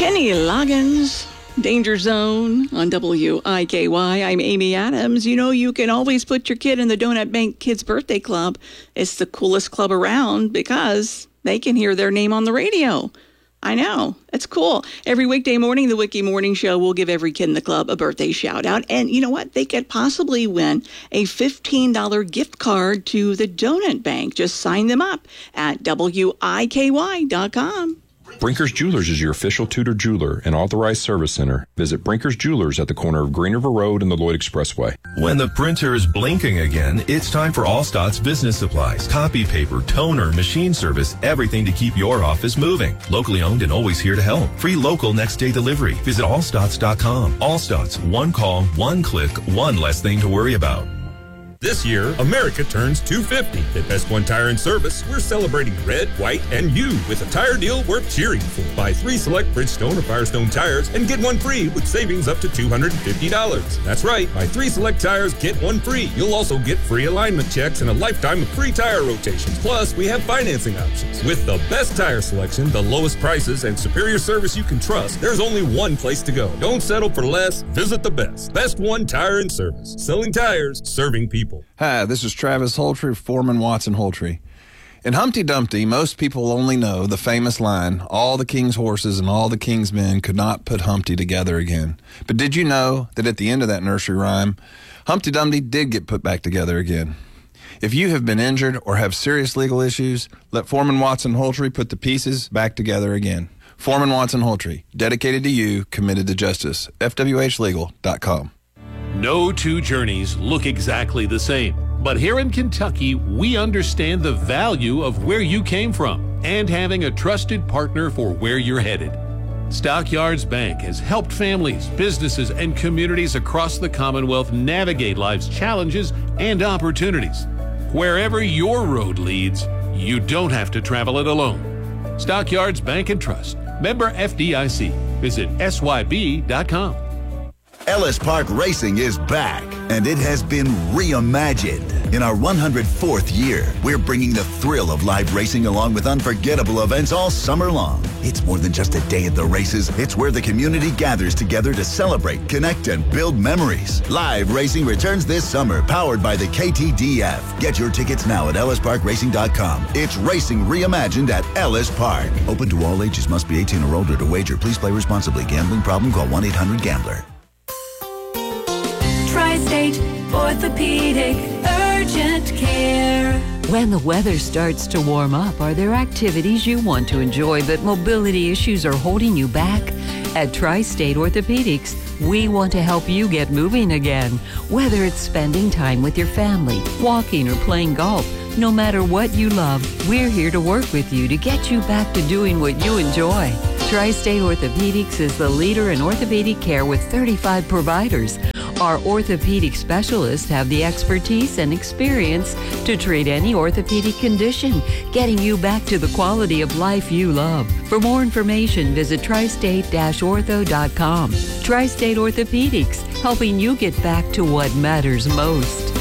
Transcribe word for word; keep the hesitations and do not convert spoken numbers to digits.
Kenny Loggins, Danger Zone on W I K Y. I'm Amy Adams. You know, you can always put your kid in the Donut Bank Kids Birthday Club. It's the coolest club around because they can hear their name on the radio. I know. It's cool. Every weekday morning, the Wiki Morning Show will give every kid in the club a birthday shout out. And you know what? They could possibly win a fifteen dollars gift card to the Donut Bank. Just sign them up at W I K Y dot com. Brinker's Jewelers is your official Tudor jeweler and authorized service center. Visit Brinker's Jewelers at the corner of Green River Road and the Lloyd Expressway. When the printer is blinking again, it's time for Allstott's business supplies, copy paper, toner, machine service, everything to keep your office moving. Locally owned and always here to help. Free local next day delivery. Visit allstotts dot com. Allstotts, one call, one click, one less thing to worry about. This year, America turns two fifty. At Best One Tire and Service, we're celebrating red, white, and you with a tire deal worth cheering for. Buy three select Bridgestone or Firestone tires and get one free with savings up to two hundred fifty dollars. That's right. Buy three select tires, get one free. You'll also get free alignment checks and a lifetime of free tire rotations. Plus, we have financing options. With the best tire selection, the lowest prices, and superior service you can trust, there's only one place to go. Don't settle for less. Visit the best. Best One Tire and Service. Selling tires, serving people. Hi, this is Travis Holtree, Foreman Watson Holtree. In Humpty Dumpty, most people only know the famous line, all the king's horses and all the king's men could not put Humpty together again. But did you know that at the end of that nursery rhyme, Humpty Dumpty did get put back together again? If you have been injured or have serious legal issues, let Foreman Watson Holtree put the pieces back together again. Foreman Watson Holtree, dedicated to you, committed to justice. F W H legal dot com. No two journeys look exactly the same, but here in Kentucky, we understand the value of where you came from and having a trusted partner for where you're headed. Stockyards Bank has helped families, businesses, and communities across the Commonwealth navigate life's challenges and opportunities. Wherever your road leads, you don't have to travel it alone. Stockyards Bank and Trust, member F D I C. Visit S Y B dot com. Ellis Park Racing is back, and it has been reimagined. In our one hundred fourth year, we're bringing the thrill of live racing along with unforgettable events all summer long. It's more than just a day at the races. It's where the community gathers together to celebrate, connect, and build memories. Live racing returns this summer, powered by the K T D F. Get your tickets now at ellis park racing dot com. It's racing reimagined at Ellis Park. Open to all ages. Must be eighteen or older to wager. Please play responsibly. Gambling problem? Call one eight hundred gambler. Tri-State Orthopedic Urgent Care. When the weather starts to warm up, are there activities you want to enjoy but mobility issues are holding you back? At Tri-State Orthopedics, we want to help you get moving again. Whether it's spending time with your family, walking, or playing golf, no matter what you love, we're here to work with you to get you back to doing what you enjoy. Tri-State Orthopedics is the leader in orthopedic care with thirty-five providers. Our orthopedic specialists have the expertise and experience to treat any orthopedic condition, getting you back to the quality of life you love. For more information, visit tri state dash ortho dot com. Tri-State Orthopedics, helping you get back to what matters most.